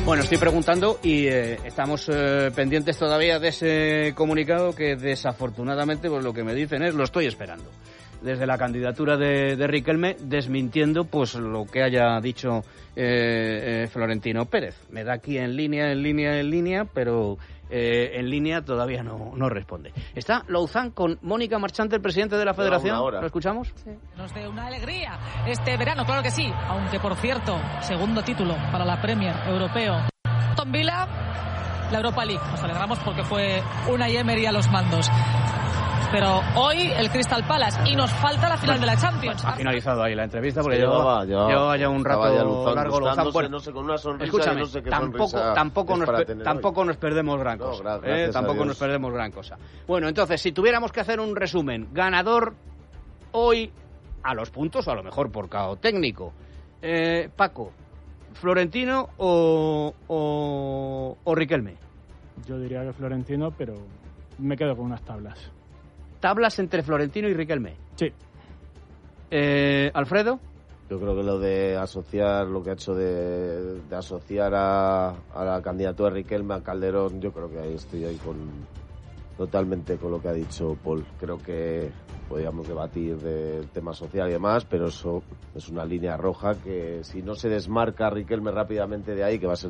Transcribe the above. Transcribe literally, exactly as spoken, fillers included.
Bueno, estoy preguntando y eh, estamos eh, pendientes todavía de ese comunicado que desafortunadamente pues lo que me dicen es lo estoy esperando. Desde la candidatura de, de Riquelme, desmintiendo pues lo que haya dicho eh, eh, Florentino Pérez. Me da aquí en línea, en línea, en línea, pero eh, en línea todavía no, no responde. Está Louzán con Mónica Marchante, el presidente de la Federación. ¿Lo escuchamos? Sí. Nos dé una alegría este verano, claro que sí. Aunque, por cierto, segundo título para la Premier europeo. Aston Villa, la Europa League. Nos alegramos porque fue Unai Emery a los mandos. Pero hoy el Crystal Palace y nos falta la final de la Champions. Ha finalizado ahí la entrevista porque sí, llevaba, llevaba, llevaba ya un rato ya Luzán, largo. Luzán, bueno, no sé, con una sonrisa, escúchame, no sé qué tampoco, tampoco, nos, tampoco nos perdemos gran no, cosa. gra eh, tampoco nos perdemos gran cosa. Bueno, entonces, si tuviéramos que hacer un resumen, ganador hoy a los puntos, o a lo mejor por cao técnico, eh, Paco, Florentino o, o, o Riquelme. Yo diría que Florentino, pero me quedo con unas tablas. ¿Tablas entre Florentino y Riquelme? Sí. Eh, ¿Alfredo? Yo creo que lo de asociar, lo que ha hecho de, de asociar a, a la candidatura de Riquelme a Calderón, yo creo que ahí estoy ahí con totalmente con lo que ha dicho Paul. Creo que podríamos debatir del tema social y demás, pero eso es una línea roja que si no se desmarca Riquelme rápidamente de ahí, que va a ser